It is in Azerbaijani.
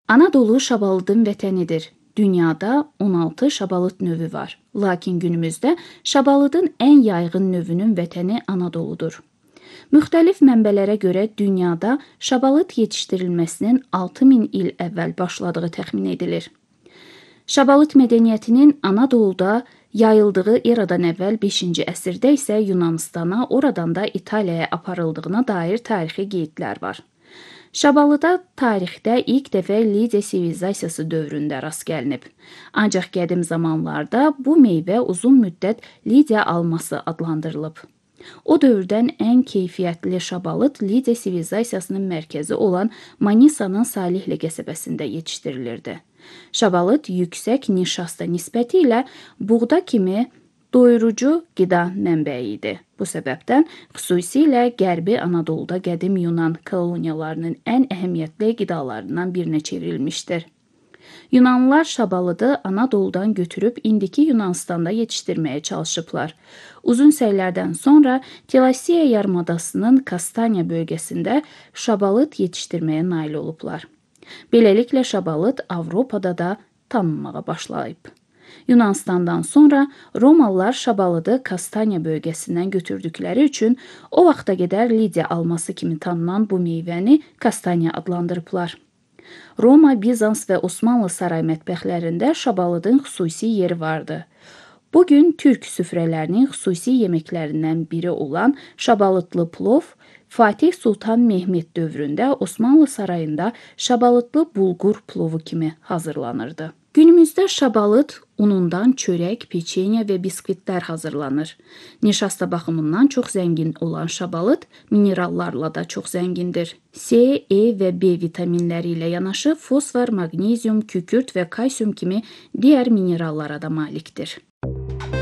Anadolu şabalıdın vətənidir. Dünyada 16 şabalıd növü var. Lakin günümüzdə şabalıdın ən yaygın növünün vətəni Anadoludur. Müxtəlif mənbələrə görə dünyada şabalıd yetişdirilməsinin 6000 il əvvəl başladığı təxmin edilir. Şabalıd mədəniyyətinin Anadoluda yayıldığı eradan əvvəl 5-ci əsrdə isə Yunanıstana, oradan da İtaliyaya aparıldığına dair tarixi qeydlər var. Şabalıda tarixdə ilk dəfə Lidiya sivilizasiyası dövründə rast gəlinib. Ancaq qədim zamanlarda bu meyvə uzun müddət Lidiya alması adlandırılıb. O dövrdən ən keyfiyyətli şabalıd Lidiya sivilizasiyasının mərkəzi olan Manisa'nın Salihli qəsəbəsində yetişdirilirdi. Şabalıd yüksək nişasta nisbəti ilə buğda kimi doyurucu qida mənbəyi idi. Bu səbəbdən xüsusilə Qərbi Anadoluda qədim Yunan koloniyalarının ən əhəmiyyətli qidalarından birinə çevrilmişdir. Yunanlılar şabalıdı Anadoludan götürüb indiki Yunanıstanda yetişdirməyə çalışıblar. Uzun səylərdən sonra Tilasiya yarımadasının Kastanya bölgəsində şabalıd yetişdirməyə nail olublar. Beləliklə şabalıd Avropada da tanınmağa başlayıb. Yunanistandan sonra Romalılar şabalıdı Kastanya bölgəsindən götürdükləri üçün o vaxta qədər Lidiya alması kimi tanınan bu meyvəni Kastanya adlandırıblar. Roma, Bizans və Osmanlı saray mətbəxlərində şabalıdın xüsusi yeri vardı. Bugün türk süfrələrinin xüsusi yeməklərindən biri olan şabalıdlı plov, Fatih Sultan Mehmet dövründə Osmanlı sarayında şabalıdlı bulgur plovu kimi hazırlanırdı. Günümüzdə şabalıd unundan çörək, peçenya və biskvitlər hazırlanır. Nişasta baxımından çox zəngin olan şabalıd minerallarla da çox zəngindir. C, E və B vitaminləri ilə yanaşı fosfor, maqnezium, kükürt və kalsium kimi digər minerallara da malikdir.